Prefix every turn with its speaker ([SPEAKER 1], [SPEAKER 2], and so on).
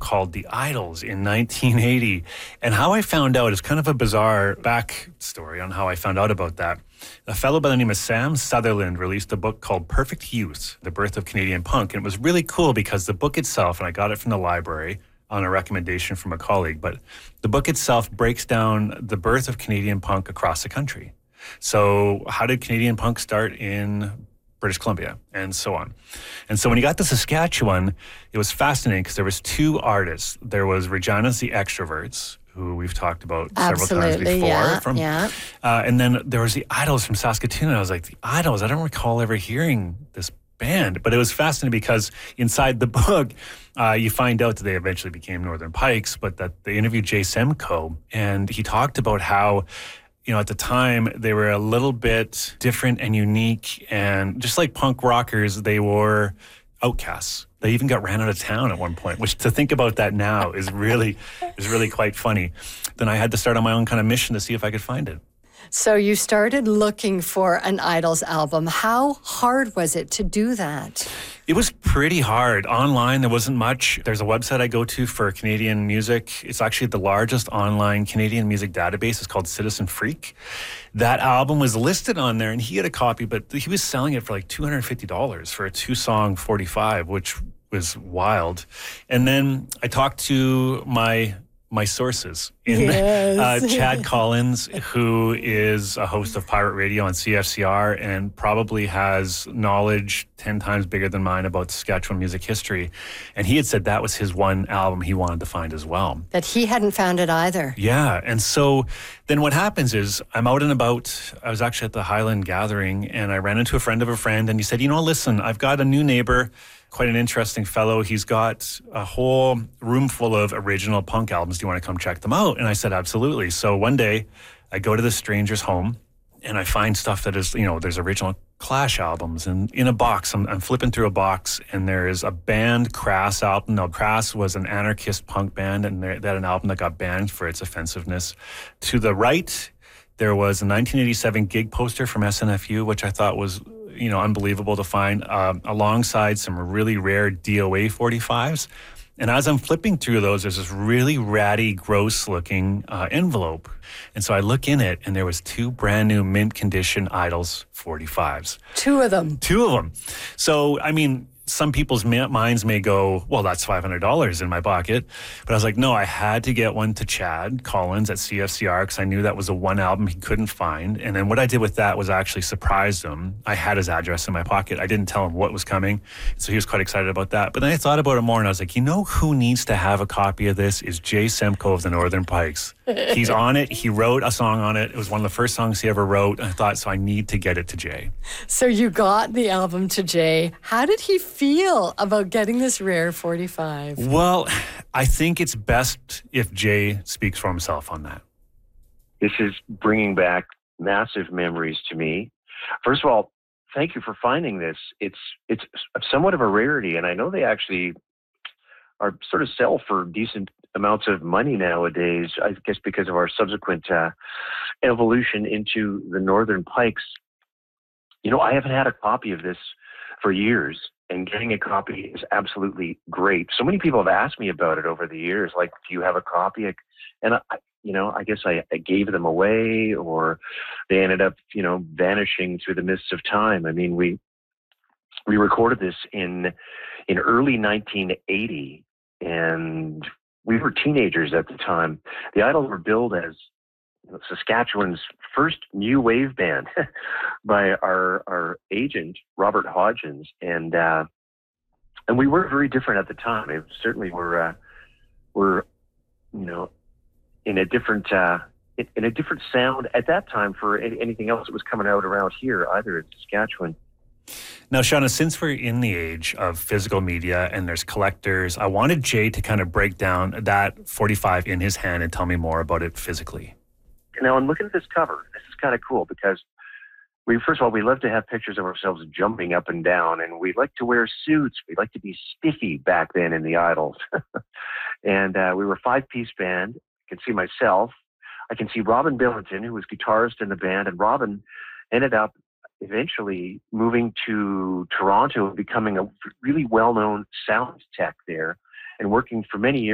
[SPEAKER 1] called The Idols in 1980. And how I found out is kind of a bizarre backstory on how I found out about that. A fellow by the name of Sam Sutherland released a book called Perfect Youth, The Birth of Canadian Punk. And it was really cool because the book itself, and I got it from the library on a recommendation from a colleague, but the book itself breaks down the birth of Canadian punk across the country. So how did Canadian punk start in British Columbia, and so on. And so when you got to Saskatchewan, it was fascinating because there was two artists. There was Regina's The Extroverts, who we've talked about several times before. And then there was the Idols from Saskatoon. And I was like, the Idols? I don't recall ever hearing this band. But it was fascinating because inside the book, you find out that they eventually became Northern Pikes, but that they interviewed Jay Semko, and he talked about how, you know, at the time, they were a little bit different and unique. And just like punk rockers, they were outcasts. They even got ran out of town at one point, which to think about that now is really quite funny. Then I had to start on my own kind of mission to see if I could find it.
[SPEAKER 2] So you started looking for an Idols album. How hard was it to do that?
[SPEAKER 1] It was pretty hard. Online, there wasn't much. There's a website I go to for Canadian music. It's actually the largest online Canadian music database. It's called Citizen Freak. That album was listed on there, and he had a copy, but he was selling it for like $250 for a 2-song 45, which was wild. And then I talked to my sources in Chad Collins, who is a host of Pirate Radio on CFCR and probably has knowledge 10 times bigger than mine about Saskatchewan music history. And he had said that was his one album he wanted to find as well.
[SPEAKER 2] That he hadn't found it either.
[SPEAKER 1] Yeah. And so then what happens is I'm out and about. I was actually at the Highland Gathering, and I ran into a friend of a friend, and he said, you know, listen, I've got a new neighbor, quite an interesting fellow. He's got a whole room full of original punk albums. Do you want to come check them out? And I said, absolutely. So one day I go to this stranger's home and I find stuff that is, you know, there's original Clash albums, and in a box, I'm flipping through a box, and there is a banned Crass album. Now, Crass was an anarchist punk band, and they had an album that got banned for its offensiveness. To the right, there was a 1987 gig poster from SNFU, which I thought was, you know, unbelievable to find, alongside some really rare DOA 45s. And as I'm flipping through those, there's this really ratty, gross-looking envelope. And so I look in it, and there was 2 brand new mint condition Idols 45s.
[SPEAKER 2] 2 of them.
[SPEAKER 1] 2 of them. So, I mean, some people's minds may go, well, that's $500 in my pocket. But I was like, no, I had to get one to Chad Collins at CFCR because I knew that was the one album he couldn't find. And then what I did with that was actually surprised him. I had his address in my pocket. I didn't tell him what was coming. So he was quite excited about that. But then I thought about it more, and I was like, you know who needs to have a copy of this is Jay Semko of the Northern Pikes. He's on it. He wrote a song on it. It was one of the first songs he ever wrote. And I thought, so I need to get it to Jay.
[SPEAKER 2] So you got the album to Jay. How did he feel about getting this rare 45?
[SPEAKER 1] Well, I think it's best if Jay speaks for himself on that.
[SPEAKER 3] This is bringing back massive memories to me. First of all, thank you for finding this. It's somewhat of a rarity, and I know they actually are sort of sell for decent amounts of money nowadays, I guess because of our subsequent evolution into the Northern Pikes. You know, I haven't had a copy of this for years, and getting a copy is absolutely great. So many people have asked me about it over the years, like, do you have a copy? And I guess I gave them away, or they ended up, you know, vanishing through the mists of time. I mean, we recorded this in early 1980, and we were teenagers at the time. The Idols were billed as Saskatchewan's first new wave band by our agent, Robert Hodgins. And we were very different at the time. It certainly were you know, in a different sound at that time for anything else that was coming out around here, either in Saskatchewan.
[SPEAKER 1] Now, Shauna, since we're in the age of physical media and there's collectors, I wanted Jay to kind of break down that 45 in his hand and tell me more about it physically.
[SPEAKER 3] Now, I'm looking at this cover. This is kind of cool because first of all, we love to have pictures of ourselves jumping up and down, and we like to wear suits. We like to be spiffy back then in the Idols. And we were a 5-piece band. I can see myself. I can see Robin Billington, who was guitarist in the band, and Robin ended up eventually moving to Toronto and becoming a really well-known sound tech there and working for many years